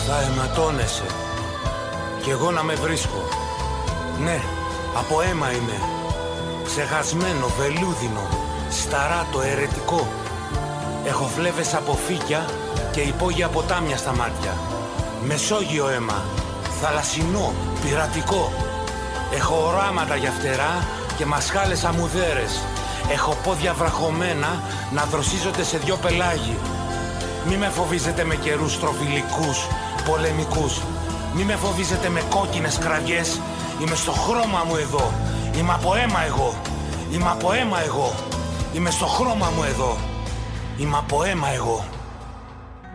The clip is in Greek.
Θα αιματώνεσαι κι εγώ να με βρίσκω. Ναι, από αίμα είμαι. Ξεχασμένο, βελούδινο, σταράτο, αιρετικό. Έχω φλέβες από φύκια και υπόγεια ποτάμια στα μάτια. Μεσόγειο αίμα, θαλασσινό, πειρατικό. Έχω οράματα για φτερά και μασχάλες αμμουδέρες. Έχω πόδια βραχωμένα να δροσίζονται σε δυο πελάγι. Μη με φοβίζετε με καιρούς τροφιλικούς, πολεμικούς. Μη με φοβίζετε με κόκκινες κραυγές. Είμαι στο χρώμα μου εδώ. Είμαι από αίμα εγώ. Είμαι από αίμα εγώ. Είμαι στο χρώμα μου εδώ. Είμαι από αίμα εγώ.